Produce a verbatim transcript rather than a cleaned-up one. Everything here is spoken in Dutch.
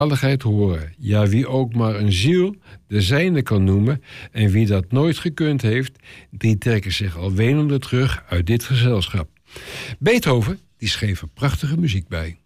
zaligheid horen. Ja, wie ook maar een ziel de zijne kan noemen, en wie dat nooit gekund heeft, die trekken zich al wenende terug uit dit gezelschap. Beethoven, die schreef er prachtige muziek bij.